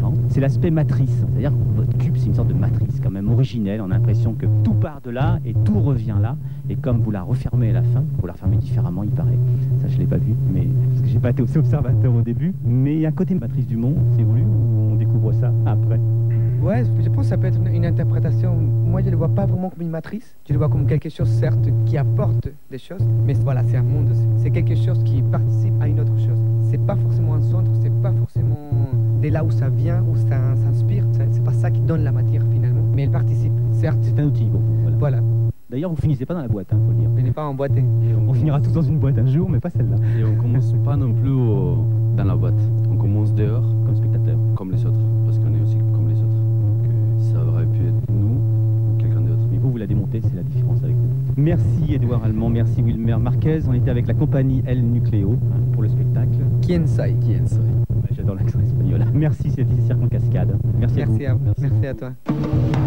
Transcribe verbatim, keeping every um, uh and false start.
différente. C'est l'aspect matrice, c'est-à-dire que votre cube, c'est une sorte de matrice quand même originelle. On a l'impression que tout part de là et tout revient là. Et comme vous la refermez à la fin, vous la refermez différemment, il paraît. Ça, je l'ai pas vu, mais parce que j'ai pas été aussi observateur au début. Mais il y a un côté matrice du monde, c'est voulu, ou on découvre ça après? Ouais, je pense que ça peut être une, une interprétation. Moi, je ne le vois pas vraiment comme une matrice. Je le vois comme quelque chose, certes, qui apporte des choses, mais voilà, c'est un monde. C'est quelque chose qui participe à une autre chose. C'est pas forcément un centre, c'est pas forcément de là où ça vient, où ça s'inspire. C'est pas ça qui donne la matière finalement, mais elle participe. Certes, c'est un outil. Bon, voilà. voilà. D'ailleurs, vous finissez pas dans la boîte, hein, faut le dire. Je n'ai pas emboîté. Et on, on finira tous dans une boîte un jour, mais pas celle-là. Et on commence pas non plus au, dans la boîte. On commence dehors, comme spectateur, comme les autres, parce qu'on est aussi comme les autres. Donc euh, ça aurait pu être nous ou quelqu'un d'autre. Mais vous, vous la démontez, c'est la différence avec vous. Merci Edouard Allemand, merci Wilmer Marquez. On était avec la compagnie El Nucleo hein, pour le spectacle. Quiensai. Quiensai. Ouais, j'adore l'accent espagnol. Merci, c'était Cirque en Cascade. Merci, merci à vous. À, merci, merci à toi.